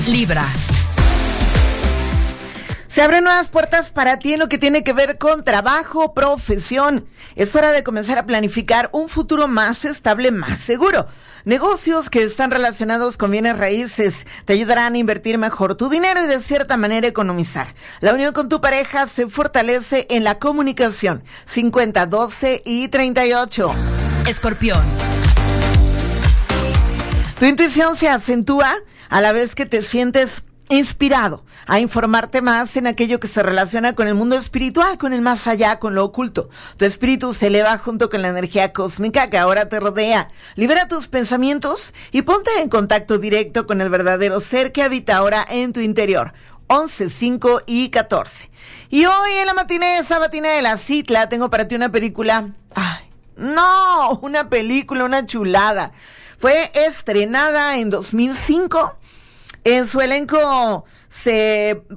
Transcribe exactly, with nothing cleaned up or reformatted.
Libra. Se abren nuevas puertas para ti en lo que tiene que ver con trabajo, profesión. Es hora de comenzar a planificar un futuro más estable, más seguro. Negocios que están relacionados con bienes raíces te ayudarán a invertir mejor tu dinero y de cierta manera economizar. La unión con tu pareja se fortalece en la comunicación. cincuenta, doce y treinta y ocho. Escorpión. Tu intuición se acentúa a la vez que te sientes inspirado a informarte más en aquello que se relaciona con el mundo espiritual, con el más allá, con lo oculto. Tu espíritu se eleva junto con la energía cósmica que ahora te rodea. Libera tus pensamientos y ponte en contacto directo con el verdadero ser que habita ahora en tu interior. once, cinco y catorce. Y hoy en la matiné sabatina de la Citla tengo para ti una película. ¡Ay! No, una película, una chulada. Fue estrenada en dos mil cinco. En su elenco se